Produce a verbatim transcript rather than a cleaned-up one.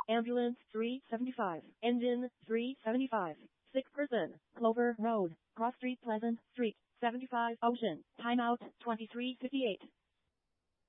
Ambulance three seventy-five. Engine three seventy-five. Sick person. Clover Road. Cross Street Pleasant Street. seventy-five Ocean. Timeout twenty-three fifty-eight.